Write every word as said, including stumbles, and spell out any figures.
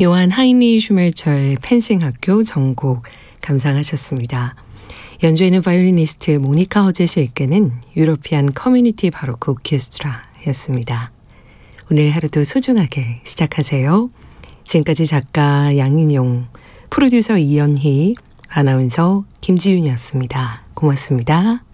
요한 하인리 슈멜처의 펜싱학교 전곡 감상하셨습니다. 연주에는 바이올리니스트 모니카 허젯이 이끄는 유로피안 커뮤니티 바로크 오케스트라였습니다. 오늘 하루도 소중하게 시작하세요. 지금까지 작가 양인용, 프로듀서 이연희, 아나운서 김지윤이었습니다. 고맙습니다.